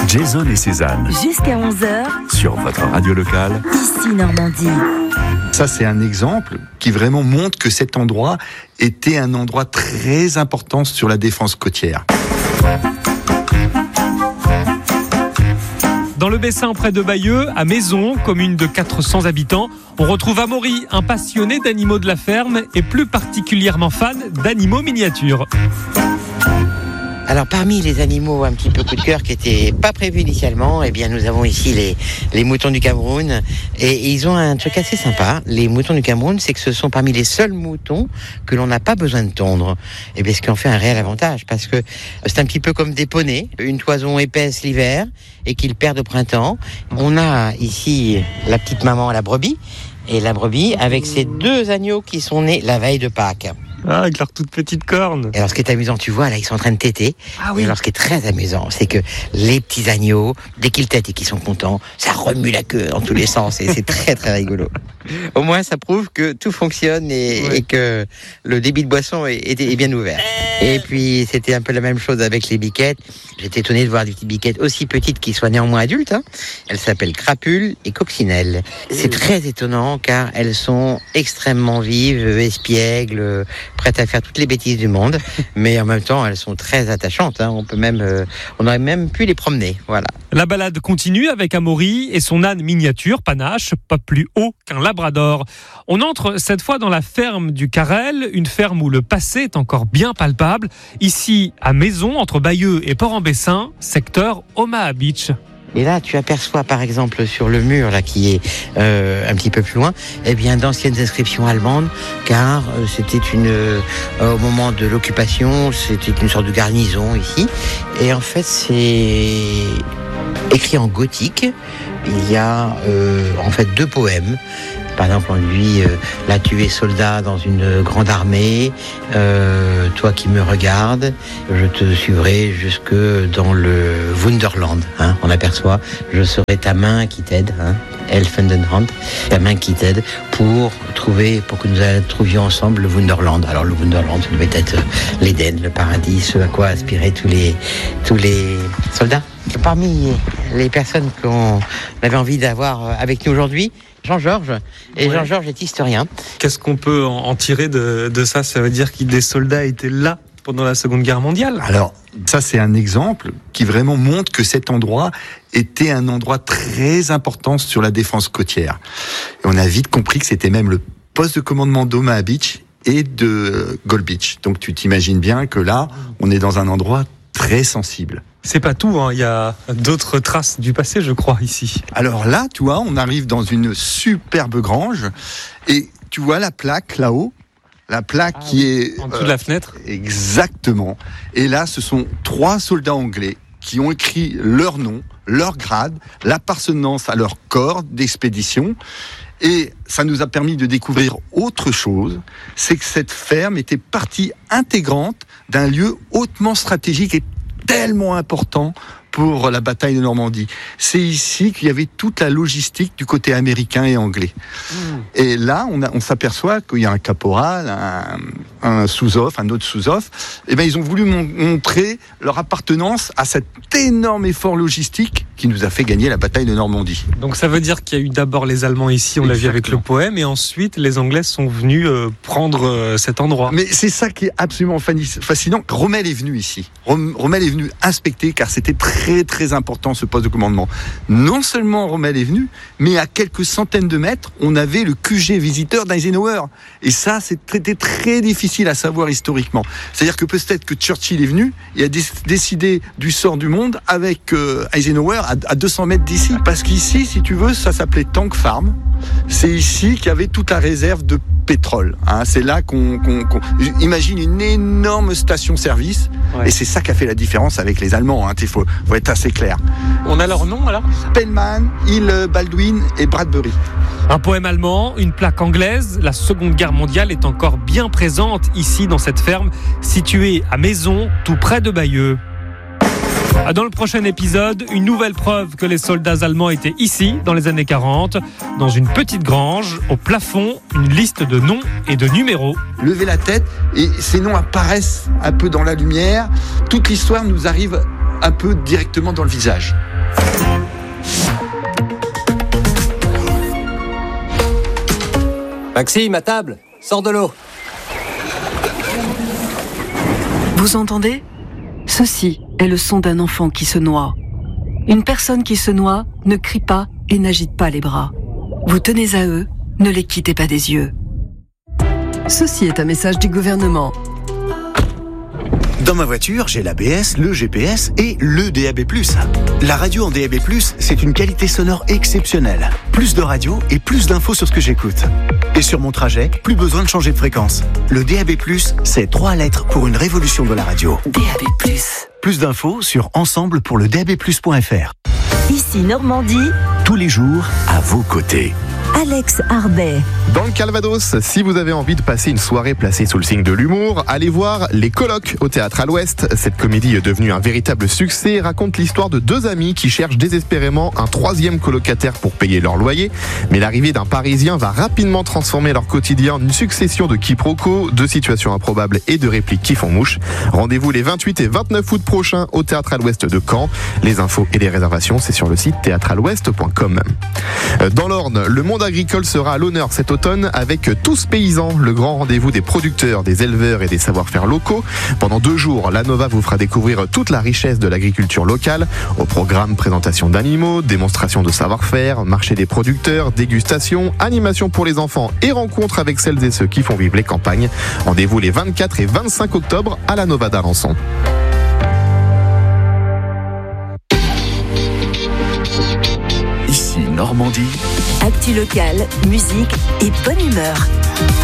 Jason et Cézanne. Jusqu'à 11h. Sur votre radio locale. Ici Normandie. Ça, c'est un exemple qui vraiment montre que cet endroit était un endroit très important sur la défense côtière. Dans le Bessin, près de Bayeux, à Maison, commune de 400 habitants, on retrouve Amaury, un passionné d'animaux de la ferme et plus particulièrement fan d'animaux miniatures. Alors parmi les animaux un petit peu coup de cœur qui n'étaient pas prévus initialement, eh bien nous avons ici les moutons du Cameroun et ils ont un truc assez sympa. Les moutons du Cameroun, c'est que ce sont parmi les seuls moutons que l'on n'a pas besoin de tondre. Et bien ce qui en fait un réel avantage parce que c'est un petit peu comme des poneys, une toison épaisse l'hiver et qu'ils perdent au printemps. On a ici la petite maman, la brebis, et la brebis avec ses 2 agneaux qui sont nés la veille de Pâques. Ah, avec leurs toutes petites cornes. Et alors, ce qui est amusant, tu vois, là, ils sont en train de téter. Ah oui. Et alors, ce qui est très amusant, c'est que les petits agneaux, dès qu'ils tètent et qu'ils sont contents, ça remue la queue dans tous les sens. Et c'est très, très rigolo. Au moins, ça prouve que tout fonctionne et que le débit de boisson est bien ouvert. Et puis, c'était un peu la même chose avec les biquettes. J'étais étonné de voir des petites biquettes aussi petites qui soient néanmoins adultes. Elles s'appellent crapules et coccinelles. C'est très étonnant car elles sont extrêmement vives, espiègles, prêtes à faire toutes les bêtises du monde, mais en même temps elles sont très attachantes. On aurait même pu les promener. Voilà. La balade continue avec Amaury et son âne miniature, Panache, pas plus haut qu'un labrador. On entre cette fois dans la ferme du Carrel, une ferme où le passé est encore bien palpable. Ici, à Maison, entre Bayeux et Port-en-Bessin, secteur Omaha Beach. Et là, tu aperçois par exemple sur le mur là qui est un petit peu plus loin, eh bien d'anciennes inscriptions allemandes, car c'était au moment de l'occupation, c'était une sorte de garnison ici. Et en fait, c'est écrit en gothique. Il y a en fait 2 poèmes. Par exemple, on dit là tu es soldat dans une grande armée, toi qui me regardes, je te suivrai jusque dans le Wunderland. On aperçoit, je serai ta main qui t'aide, Elfendenhand, ta main qui t'aide pour que nous trouvions ensemble le Wunderland. Alors le Wunderland, ça devait être l'Éden, le paradis, ce à quoi aspiraient tous les soldats. Parmi les personnes qu'on avait envie d'avoir avec nous aujourd'hui, Jean-Georges. Et Jean-Georges est historien. Qu'est-ce qu'on peut en tirer de ça ? Ça veut dire que des soldats étaient là pendant la Seconde Guerre mondiale ? Alors, ça c'est un exemple qui vraiment montre que cet endroit était un endroit très important sur la défense côtière. Et on a vite compris que c'était même le poste de commandement d'Omaha Beach et de Gold Beach. Donc tu t'imagines bien que là, on est dans un endroit très sensible. C'est pas tout, il y a d'autres traces du passé, je crois, ici. Alors là, tu vois, on arrive dans une superbe grange et tu vois la plaque là-haut, la plaque qui est en dessous de la fenêtre. Exactement. Et là, ce sont 3 soldats anglais qui ont écrit leur nom, leur grade, l'appartenance à leur corps d'expédition. Et ça nous a permis de découvrir autre chose, c'est que cette ferme était partie intégrante d'un lieu hautement stratégique et tellement important pour la bataille de Normandie. C'est ici qu'il y avait toute la logistique du côté américain et anglais. Et là, on s'aperçoit qu'il y a un caporal, un sous-off, un autre sous-off. Et bien, ils ont voulu montrer leur appartenance à cet énorme effort logistique qui nous a fait gagner la bataille de Normandie. Donc ça veut dire qu'il y a eu d'abord les Allemands ici, on l'a vu avec le poème, et ensuite les Anglais sont venus prendre cet endroit. Mais c'est ça qui est absolument fascinant. Rommel est venu ici. Rommel est venu inspecter, car c'était très très important ce poste de commandement. Non seulement Rommel est venu, mais à quelques centaines de mètres, on avait le QG visiteur d'Eisenhower. Et ça, c'était très difficile à savoir historiquement. C'est-à-dire que peut-être que Churchill est venu et a décidé du sort du monde avec Eisenhower à 200 mètres d'ici. Parce qu'ici, si tu veux, ça s'appelait Tank Farm. C'est ici qu'il y avait toute la réserve de pétrole. C'est là qu'on imagine une énorme station-service. Ouais. Et c'est ça qui a fait la différence avec les Allemands. Il faut être assez clair. On a leur nom, alors ? Pellman, Hill, Baldwin et Bradbury. Un poème allemand, une plaque anglaise. La Seconde Guerre mondiale est encore bien présente ici, dans cette ferme, située à Maison, tout près de Bayeux. Dans le prochain épisode, une nouvelle preuve que les soldats allemands étaient ici, dans les années 40, dans une petite grange, au plafond, une liste de noms et de numéros. Levez la tête et ces noms apparaissent un peu dans la lumière. Toute l'histoire nous arrive un peu directement dans le visage. Maxime, à table, sors de l'eau. Vous entendez ? Ceci est le son d'un enfant qui se noie. Une personne qui se noie ne crie pas et n'agite pas les bras. Vous tenez à eux, ne les quittez pas des yeux. Ceci est un message du gouvernement. Dans ma voiture, j'ai l'ABS, le GPS et le DAB+. La radio en DAB+, c'est une qualité sonore exceptionnelle. Plus de radio et plus d'infos sur ce que j'écoute. Et sur mon trajet, plus besoin de changer de fréquence. Le DAB+, c'est 3 lettres pour une révolution de la radio. DAB+. Plus d'infos sur ensemble-pour-le-DAB+.fr. Ici Normandie, Tous les jours, à vos côtés. Alex Arbet. Dans le Calvados, si vous avez envie de passer une soirée placée sous le signe de l'humour, allez voir Les Colocs au Théâtre à l'Ouest. Cette comédie est devenue un véritable succès et raconte l'histoire de 2 amis qui cherchent désespérément un 3e colocataire pour payer leur loyer. Mais l'arrivée d'un Parisien va rapidement transformer leur quotidien en une succession de quiproquos, de situations improbables et de répliques qui font mouche. Rendez-vous les 28 et 29 août prochains au Théâtre à l'Ouest de Caen. Les infos et les réservations, c'est sur le site théâtrealouest.com. Dans l'Orne, le monde agricole sera à l'honneur cet automne avec Tous Paysans, le grand rendez-vous des producteurs, des éleveurs et des savoir-faire locaux. Pendant 2 jours, la Nova vous fera découvrir toute la richesse de l'agriculture locale. Au programme, présentation d'animaux, démonstration de savoir-faire, marché des producteurs, dégustation, animation pour les enfants et rencontres avec celles et ceux qui font vivre les campagnes. Rendez-vous les 24 et 25 octobre à la Nova d'Alençon. Ici Normandie. Actu locale, musique et bonne humeur.